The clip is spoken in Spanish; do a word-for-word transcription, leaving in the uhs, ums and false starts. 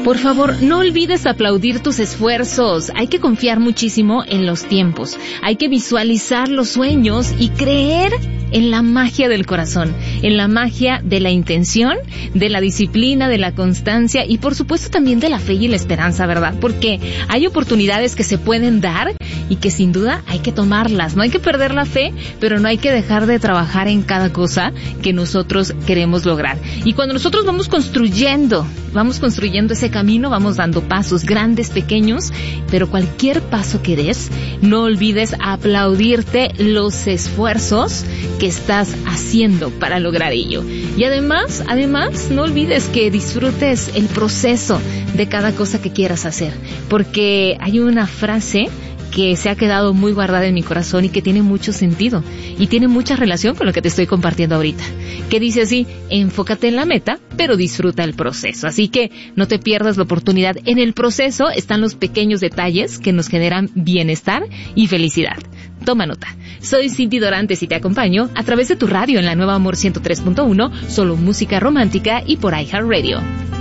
Por favor, no olvides aplaudir tus esfuerzos. Hay que confiar muchísimo en los tiempos. Hay que visualizar los sueños y creer en la magia del corazón, en la magia de la intención, de la disciplina, de la constancia y por supuesto también de la fe y la esperanza, ¿verdad? Porque hay oportunidades que se pueden dar y que sin duda hay que tomarlas. No hay que perder la fe, pero no hay que dejar de trabajar en cada cosa que nosotros queremos lograr. Y cuando nosotros vamos construyendo, vamos construyendo ese camino, vamos dando pasos grandes, pequeños, pero cualquier paso que des, no olvides aplaudirte los esfuerzos que estás haciendo para lograr ello. Y además, además, no olvides que disfrutes el proceso de cada cosa que quieras hacer, porque hay una frase que se ha quedado muy guardada en mi corazón y que tiene mucho sentido y tiene mucha relación con lo que te estoy compartiendo ahorita, que dice así: enfócate en la meta, pero disfruta el proceso. Así que no te pierdas la oportunidad. En el proceso están los pequeños detalles que nos generan bienestar y felicidad. Toma nota. Soy Cindy Dorantes y te acompaño a través de tu radio en la Nueva Amor ciento tres punto uno, solo música romántica y por iHeartRadio.